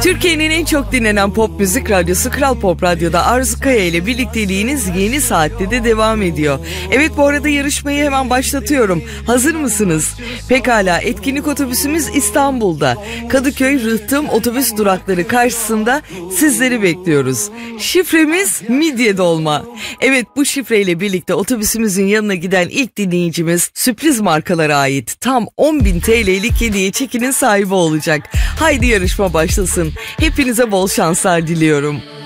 Türkiye'nin en çok dinlenen pop müzik radyosu Kral Pop Radyo'da Arzu Kaya ile birlikteliğiniz yeni saatte de devam ediyor. Evet, bu arada yarışmayı hemen başlatıyorum. Hazır mısınız? Pekala, etkinlik otobüsümüz İstanbul'da. Kadıköy Rıhtım otobüs durakları karşısında sizleri bekliyoruz. Şifremiz midye dolma. Evet, bu şifreyle birlikte otobüsümüzün yanına giden ilk dinleyicimiz sürpriz markalara ait tam 10.000 TL'lik hediye çekinin sahibi olacak. Haydi yarışma başlasın. Hepinize bol şanslar diliyorum.